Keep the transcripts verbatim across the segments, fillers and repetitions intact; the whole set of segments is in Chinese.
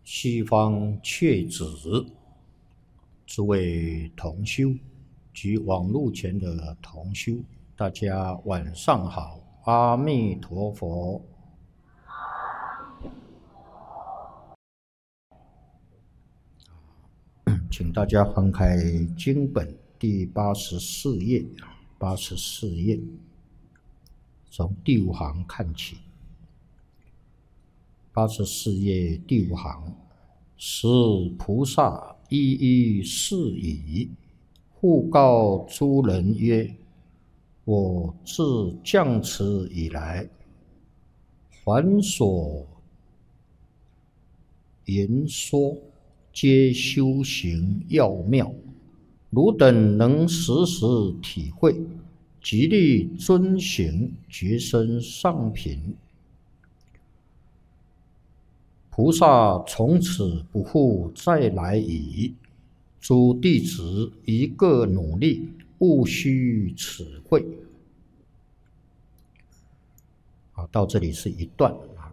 西方却子，诸位同修及网络前的同修，大家晚上好，阿弥陀佛。请大家翻开经本第八十四页，八十四页，从第五行看起。八十四页第五行，时菩萨一一示已，复告诸人曰：我自降此以来，凡所言说，皆修行要妙，汝等能时时体会，极力遵行，觉生上品。菩萨从此不复再来矣。诸弟子一个努力，务须此会。啊，到这里是一段啊。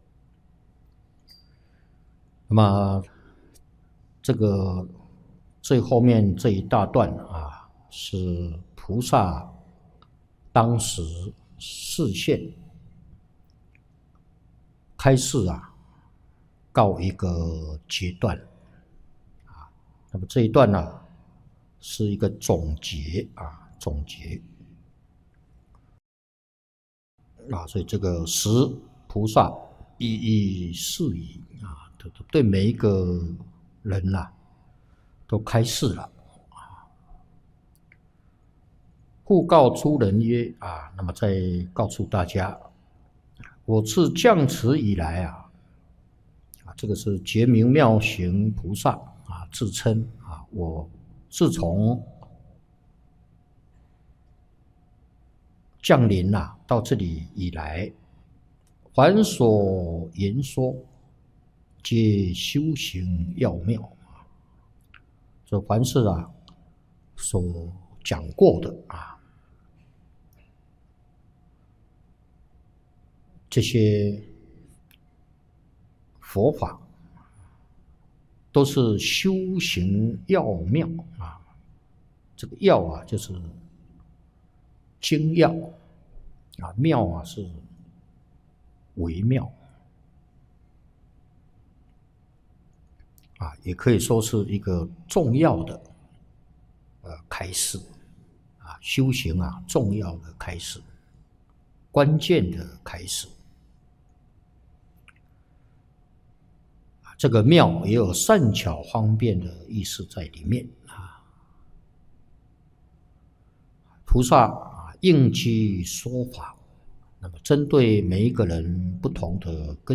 那么这个最后面这一大段啊，是菩萨当时示现开示啊。告一个阶段啊，那么这一段呢、啊，是一个总结啊，总结啊，所以这个十菩萨一一示已啊，对每一个人呐、啊，都开示了啊。复告诸人曰啊，那么再告诉大家，我自降此以来啊。这个是觉明妙行菩萨啊，自称啊，我自从降临啊到这里以来，凡所言说，皆修行要妙啊。这凡是啊所讲过的啊，这些佛法都是修行要妙啊，这个要啊就是精要啊，妙啊是微妙啊，也可以说是一个重要的呃开示啊，修行啊重要的开示，关键的开示。这个妙也有善巧方便的意思在里面啊。菩萨啊应机说法，那么针对每一个人不同的根